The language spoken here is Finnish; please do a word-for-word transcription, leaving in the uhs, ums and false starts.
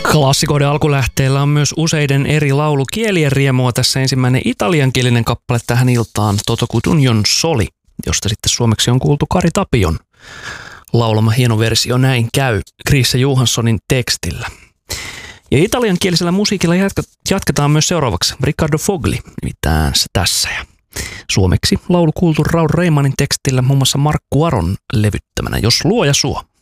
Klassikoiden alkulähteellä on myös useiden eri laulukielien riemua. Tässä ensimmäinen italiankielinen kappale tähän iltaan, Toto Cutugnon Soli, josta sitten suomeksi on kuultu Kari Tapion laulama hieno versio Näin käy Chrisse Johanssonin tekstillä. Ja italiankielisellä musiikilla jatketaan myös seuraavaksi Riccardo Fogli, nimittäin se tässä. Ja suomeksi laulu kuultu Raul Reimanin tekstillä muun muassa Markku Aron levyttämänä Jos luoja suo.